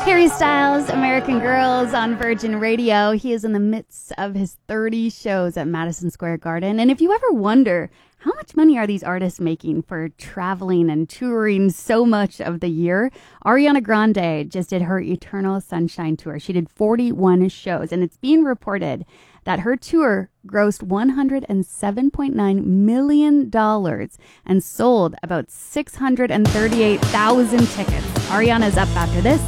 Harry Styles, American Girls on Virgin Radio. He is in the midst of his 30 shows at Madison Square Garden. And if you ever wonder, how much money are these artists making for traveling and touring so much of the year? Ariana Grande just did her Eternal Sunshine Tour. She did 41 shows, and it's being reported that her tour grossed $107.9 million and sold about 638,000 tickets. Ariana's up after this.